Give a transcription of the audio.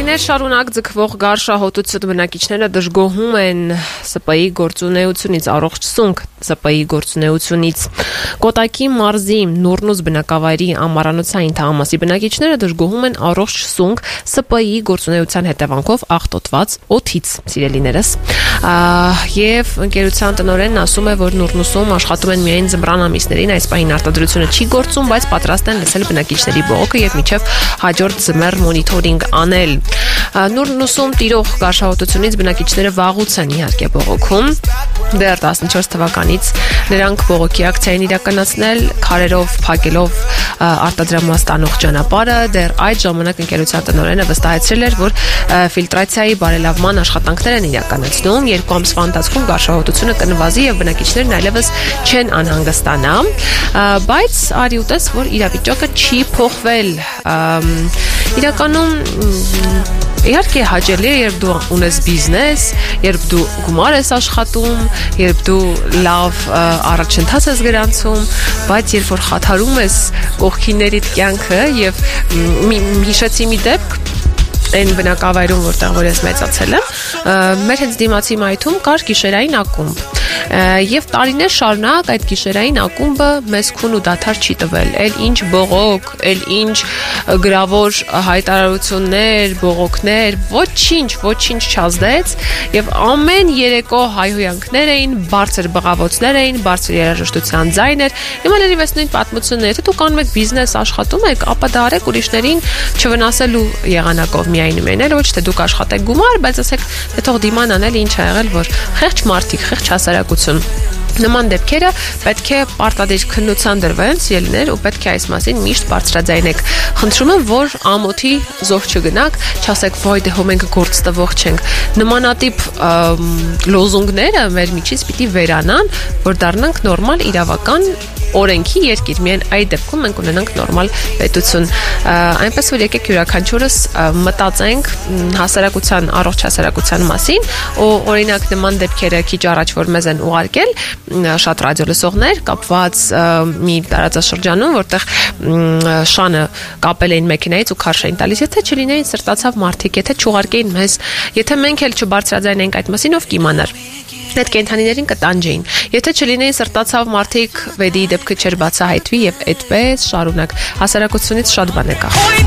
Տարիներ շարունակ ձգվող գարշահոտություն բնակիչները դժգոհում են ՍՊ-ի գործունեությունից, առողջ սունկ ՍՊ-ի գործունեությունից։ Կոտայքի մարզի Նուրնուզ բնակավայրի ամառանոցային թաղամասի բնակիչները դժգոհում են առողջ սունկ ՍՊ-ի գործունեության հետևանքով աղտոտված օդից, սիրելիներս։ Եվ ընկերության տնօրենն ասում է, որ Նուրնուսում աշխատում են միայն ձմռան ամիսներին, այս պահին արտադրությունը չի գործում, բայց պատրաստ են լսել բնակիչների բողոքը եւ մինչեւ հաջորդ ձմեռ մոնիթորինգ անել։ Նուրնուսում տիրող գարշահոտությունից բնակիչները վաղուց են իհարկե բողոքում։ Դեռ 14 թվականից նրանք բողոքի ակցիա են իրականացնել, քարերով փակելով արտադրամաս տանող ճանապարհը։ Դեռ այդ ժամանակ ընկերության տնօրենը վստահեցրել էր, որ ֆիլտրացիայի բարելավման աշխատանքներ են իրականացնում։ 2 ամսվա ընթացքում գարշահոտությունը կնվազի եւ բնակիչներն այլևս չեն անհանգստանա։ Բայց արի ուտես, որ իրավիճակը չի փոխվել։ Իրականում իհարկե հաճելի է, երբ դու ունես բիզնես, երբ դու գումար ես աշխատում, երբ դու լավ առաջընթաց ես գրանցում, բայց երբ որ խաթարում ես կողքիներիդ կյանքը եւ հիշեցի մի դեպք այն բնակավայրում, որտեղ ես մեծացել եմ, մեր հենց դիմացի մայթում կար գիշերային ակումբ։ Եվ տարիներ շարունակ այդ գիշերային ակումբը մեզ քուն ու դադար չի տվել։ Էլ ինչ բողոք, էլ ինչ գրավոր հայտարարություններ, բողոքներ, ոչինչ չազդեց եւ ամեն երեկո հայհոյանքներ էին, բարձր բղավոցներ էին, բարձր երաժշտության ձայն էր։ Հիմա լրիվ նույն պատմությունն է, եթե դուք անում եք բիզնես, աշխատում եք, ապա դա արեք ուրիշներին չվնասելու եղանակով միայն ոչ թե դուք աշխատեք գումար, բայց ասեք, թե թող դիման անել ինչ ա եղել, որ խեղճ մարդիկ, խեղճ հասարակություն։ Նման դեպքերը պետք է պարտադիր քննության դրվեն, սիրելիներ, ու պետք է այս մասին միշտ բարձրաձայնեք։ Խնդրում եմ, որ ամոթի զոհ չգնաք, չասեք, ոյ դե հո մենք գործ տվող չենք։ Նմանատիպ լոզունգները մեր միջից պիտի վերանան, որ դառնանք նորմալ իրավական օրենքի երկիր, միայն այդ դեպքում մենք ունենանք նորմալ պետություն։ Այնպես որ եկեք յուրաքանչյուրս մտածենք հասարակության, առողջ հասարակության մասին, ու օրինակ նման դեպքերը քիչ առաջ որ մեզ են ուղարկել շատ ռադիո լսողներ կապված մի տարածաշրջանում, որտեղ շանը կապել էին մեքենայից ու քարշ էին տալիս, եթե չլինեին սրտացավ մարդիկ, եթե չուղարկեին մեզ, եթե մենք էլ չբարձրաձայնենք այդ մասին, ով կիմանար։ Այդ կենդանիներին կտանջեին։ Եթե չլինեին սրտացավ մարդիկ, վեդի դեպքը չէր բացահայտվի եւ այդպես շարունակ հասարակությունից շատ բան է կախ։